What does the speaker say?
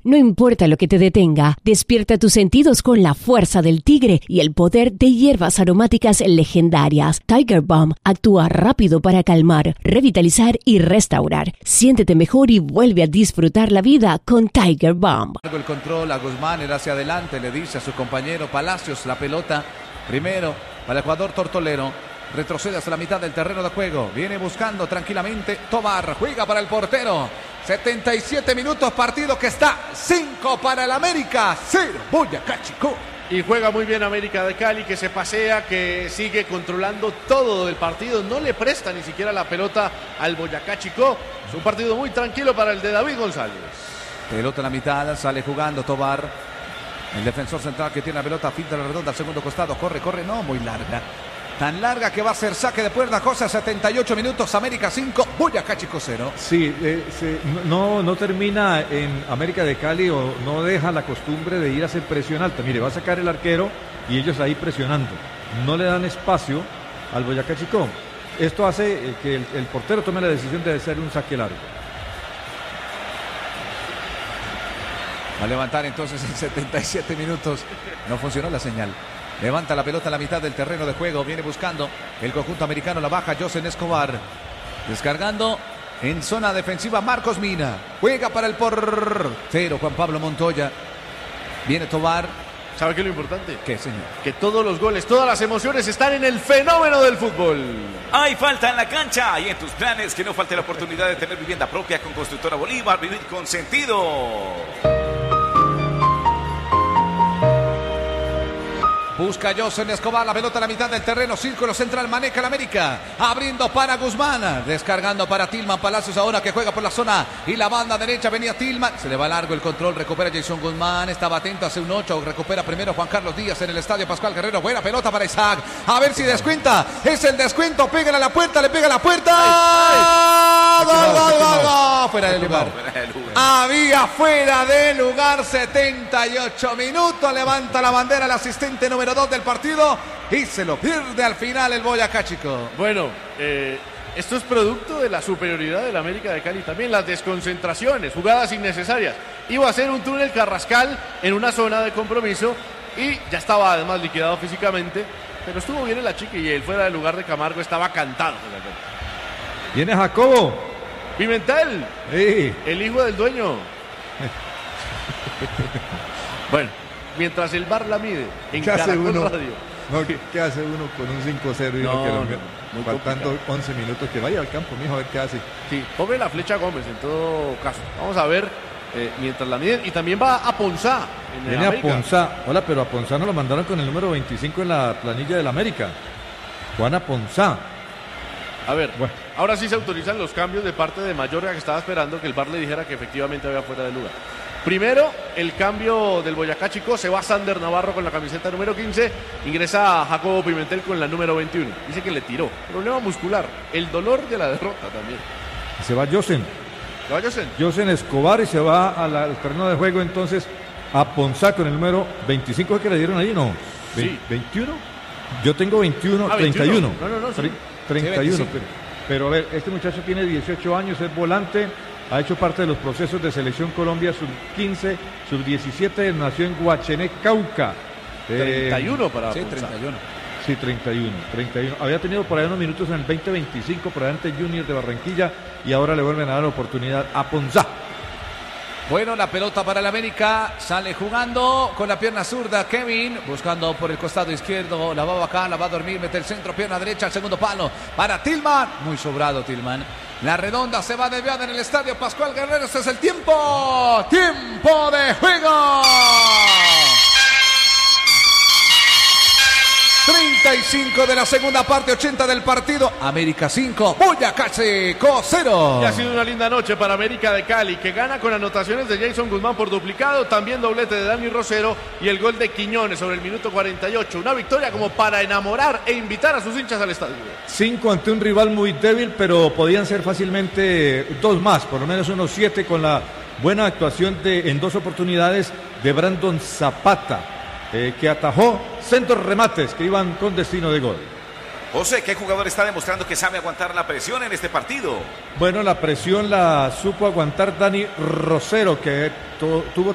No importa lo que te detenga, despierta tus sentidos con la fuerza del tigre y el poder de hierbas aromáticas legendarias. Tiger Balm actúa rápido para calmar, revitalizar y restaurar. Siéntete mejor y vuelve a disfrutar la vida con Tiger Balm. El control a Guzmán, él hacia adelante, le dice a su compañero Palacios, la pelota primero para el jugador tortolero. Retrocede hasta la mitad del terreno de juego. Viene buscando tranquilamente Tobar. Juega para el portero. 77 minutos, partido que está 5 para el América, 0 Boyacá Chicó. Y juega muy bien América de Cali, que se pasea, que sigue controlando todo el partido. No le presta ni siquiera la pelota al Boyacá Chicó. Es un partido muy tranquilo para el de David González. Pelota en la mitad, sale jugando Tobar. El defensor central que tiene la pelota, finta la redonda al segundo costado. Corre, no, muy larga. Tan larga que va a ser saque de puerta, cosa 78 minutos, América 5, Boyacá Chicó 0. Sí, no termina en América de Cali o no deja la costumbre de ir a hacer presión alta. Mire, va a sacar el arquero y ellos ahí presionando. No le dan espacio al Boyacá Chicó. Esto hace que el portero tome la decisión de hacer un saque largo. Va a levantar entonces en 77 minutos. No funcionó la señal. Levanta la pelota a la mitad del terreno de juego. Viene buscando el conjunto americano. La baja Josen Escobar. Descargando en zona defensiva Marcos Mina. Juega para el portero Juan Pablo Montoya. Viene Tobar. ¿Sabe qué es lo importante? ¿Qué, señor? Que todos los goles, todas las emociones están en el fenómeno del fútbol. Hay falta en la cancha y en tus planes que no falte la oportunidad de tener vivienda propia con Constructora Bolívar. Vivir con sentido. Busca Josen Escobar, la pelota a la mitad del terreno, círculo central, maneja el América, abriendo para Guzmán, descargando para Tillman Palacios ahora que juega por la zona y la banda derecha, venía Tillman, se le va largo el control, recupera Jason Guzmán, estaba atento, hace un 8, recupera primero Juan Carlos Díaz en el estadio Pascual Guerrero, buena pelota para Isaac, a ver si descuenta, es el descuento, pégale a la puerta, le pega a la puerta, ¡Gol! Fuera de lugar. Había fuera de lugar, 78 minutos, levanta la bandera el asistente número 2 del partido y se lo pierde al final el Boyacá Chicó. Bueno, esto es producto de la superioridad del América de Cali, también las desconcentraciones, jugadas innecesarias. Iba a ser un túnel Carrascal en una zona de compromiso y ya estaba además liquidado físicamente, pero estuvo bien el achique y el fuera de lugar de Camargo estaba cantado. Viene Jacobo Pimentel, sí. El hijo del dueño. Bueno, mientras el VAR la mide en Caracol Radio. No, ¿qué hace uno con un 5-0 y faltando 11 minutos? Que vaya al campo, mijo, a ver qué hace. Sí, ponle la flecha a Gómez en todo caso. Vamos a ver mientras la miden. Y también va a Ponzá. Viene a Ponzá. Hola, pero a Ponzá no lo mandaron con el número 25 en la planilla del América. Juana Ponzá. A ver, bueno, ahora sí se autorizan los cambios de parte de Mayorga, que estaba esperando que el VAR le dijera que efectivamente había fuera de lugar. Primero, el cambio del Boyacá Chicó, se va Sander Navarro con la camiseta número 15, ingresa Jacobo Pimentel con la número 21. Dice que le tiró, problema muscular, el dolor de la derrota también. Se va Josen. ¿Se va Josen? Josen Escobar y se va al terreno de juego entonces a Ponzá con el número 25 que le dieron ahí, ¿no? Sí. ¿21? Yo tengo 21, 31. No, sí. 31, sí, pero a ver, este muchacho tiene 18 años, es volante, ha hecho parte de los procesos de Selección Colombia sub-15, sub-17, nació en Guachené, Cauca. 31 para sí, Ponzá. 31. Sí, 31. Había tenido por ahí unos minutos en el 2025 por delante Junior de Barranquilla y ahora le vuelven a dar la oportunidad a Ponzá. Bueno, la pelota para el América, sale jugando con la pierna zurda Kevin, buscando por el costado izquierdo, la va acá, la va a dormir, mete el centro, pierna derecha, al segundo palo, para Tillman, muy sobrado Tillman, la redonda se va desviada en el estadio Pascual Guerrero, este es el tiempo de juego. 35 de la segunda parte, 80 del partido. América 5, Boyacá Chicó 0. Y ha sido una linda noche para América de Cali, que gana con anotaciones de Jason Guzmán por duplicado, también doblete de Dani Rosero y el gol de Quiñones sobre el minuto 48. Una victoria como para enamorar e invitar a sus hinchas al estadio. 5 ante un rival muy débil, pero podían ser fácilmente 2 más, por lo menos unos 7 con la buena actuación en 2 oportunidades de Brandon Zapata. Que atajó centros remates que iban con destino de gol. José, ¿qué jugador está demostrando que sabe aguantar la presión en este partido? Bueno, la presión la supo aguantar Dani Rosero, que tuvo